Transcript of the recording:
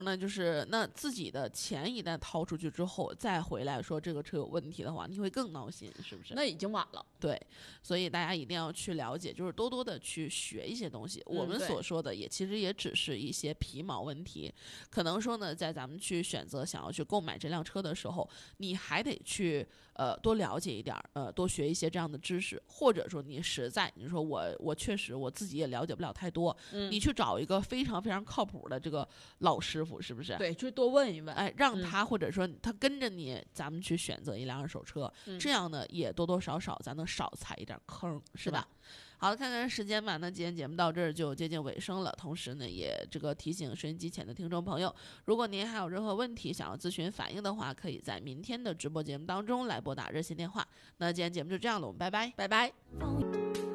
那就是那自己的钱一旦掏出去之后，再回来说这个车有问题的话，你会更闹心，是不是？ 那已经晚了。 对，所以大家一定要去了解，就是多多的去学一些东西。我们所说的其实也只是一些皮毛问题，可能说呢，在咱们去选择想要去购买这辆车的时候，你还得去多了解一点多学一些这样的知识，或者说你实在你说我确实我自己也了解不了太多，你去找一个非常非常靠谱的这个老师傅，是不是？ 对，去多问一问， 哎，让他或者说他跟着你，咱们去选择一辆二手车，这样呢也多多少少咱能少踩一点坑，是吧？好了，看看时间吧，那今天节目到这儿就接近尾声了。同时呢，也这个提醒收音机前的听众朋友，如果您还有任何问题想要咨询反映的话，可以在明天的直播节目当中来拨打热线电话。那今天节目就这样了，我们拜拜， 拜拜。